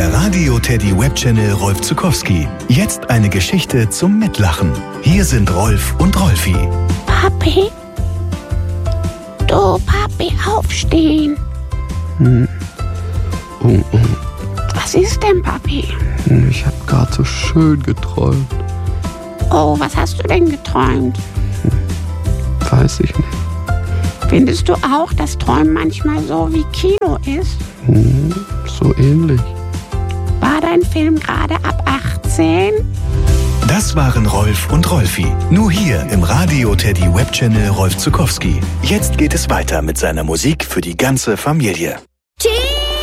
Der Radio Teddy Webchannel Rolf Zuckowski. Jetzt eine Geschichte zum Mitlachen. Hier sind Rolf und Rolfi. Papi? Du, Papi, aufstehen. Was ist denn, Papi? Ich habe gerade so schön geträumt. Oh, was hast du denn geträumt? Weiß ich nicht. Findest du auch, dass Träumen manchmal so wie Kino ist? So ähnlich. War dein Film gerade ab 18? Das waren Rolf und Rolfi. Nur hier im Radio Teddy Webchannel Rolf Zuckowski. Jetzt geht es weiter mit seiner Musik für die ganze Familie.